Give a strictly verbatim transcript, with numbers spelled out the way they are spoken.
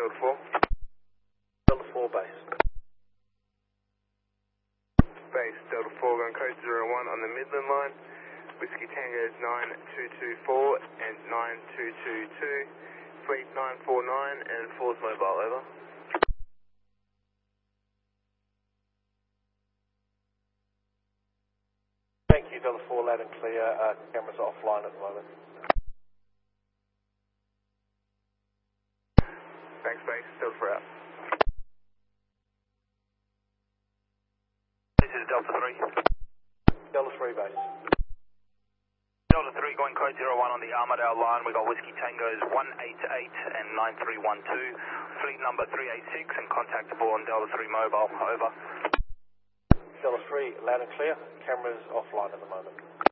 Delta four. Delta four base. Base Delta four, going code zero one on the Midland line. Whiskey Tango is nine two two four and nine two two two. Fleet nine four nine and four's mobile, over. Thank you, Delta four, loud and clear. Uh, cameras offline at the moment. Thanks, base. Delta four out. This is Delta three. Delta three base. Delta three, going code zero one on the Armadale line. We got Whiskey Tango's one eight eight and nine three one two. Fleet number three eight six and contactable on Delta three mobile, over. Delta three, loud and clear. Cameras offline at the moment.